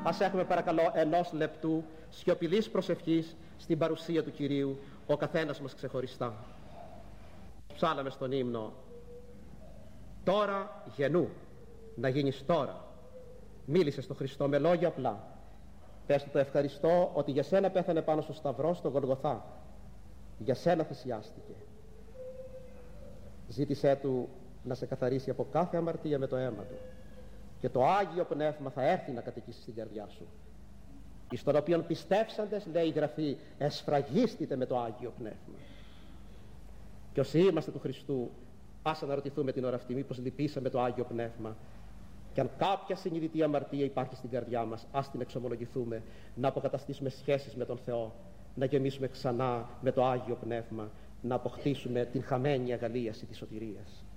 Ας έχουμε παρακαλώ 1 λεπτού σιωπηλής προσευχής στην παρουσία του Κυρίου, ο καθένας μας ξεχωριστά. Ψάλαμε στον ύμνο «Τώρα γεννού, να γίνεις τώρα». Μίλησε στον Χριστό με λόγια απλά. Πες του το ευχαριστώ ότι για σένα πέθανε πάνω στο σταυρό στο Γολγοθά. Για σένα θυσιάστηκε. Ζήτησέ του να σε καθαρίσει από κάθε αμαρτία με το αίμα του, και το Άγιο Πνεύμα θα έρθει να κατοικήσει στην καρδιά σου, εις τον οποίον πιστεύσαντες, λέει η Γραφή, εσφραγίστητε με το Άγιο Πνεύμα. Και όσοι είμαστε του Χριστού, ας αναρωτηθούμε την ώρα αυτή μήπως λυπήσαμε το Άγιο Πνεύμα, και αν κάποια συνειδητή αμαρτία υπάρχει στην καρδιά μας, ας την εξομολογηθούμε, να αποκαταστήσουμε σχέσεις με τον Θεό, να γεμίσουμε ξανά με το Άγιο Πνεύμα, να αποκτήσουμε την χαμένη αγαλίαση της σωτηρίας.